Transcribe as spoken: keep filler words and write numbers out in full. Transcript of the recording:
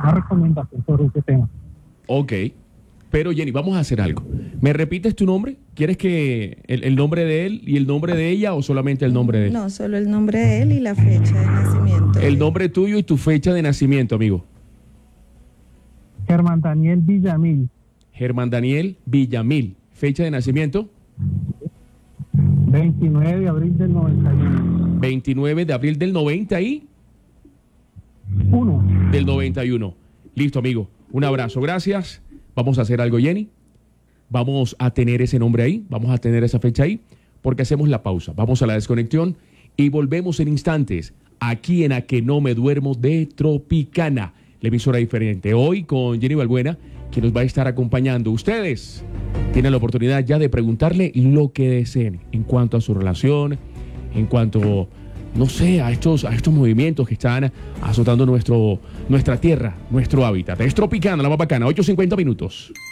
una recomendación sobre ese tema. Ok. Pero Jenny, vamos a hacer algo. ¿Me repites tu nombre? ¿Quieres que el, el nombre de él y el nombre de ella o solamente el nombre de él? No, solo el nombre de él y la fecha de nacimiento. El nombre tuyo y tu fecha de nacimiento, amigo. Germán Daniel Villamil. Germán Daniel Villamil. Fecha de nacimiento. veintinueve de abril del noventa y uno. veintinueve de abril del noventa y Uno. del noventa y uno. Listo, amigo. Un abrazo. Gracias. Vamos a hacer algo, Jenny. Vamos a tener ese nombre ahí. Vamos a tener esa fecha ahí. Porque hacemos la pausa. Vamos a la desconexión y volvemos en instantes. Aquí en A Que No Me Duermo de Tropicana. La emisora diferente. Hoy con Jenny Balbuena, quien nos va a estar acompañando. Ustedes tienen la oportunidad ya de preguntarle lo que deseen en cuanto a su relación, en cuanto, no sé, a estos, a estos movimientos que están azotando nuestro, nuestra tierra, nuestro hábitat. Es Tropicana, la más bacana, ocho cincuenta minutos.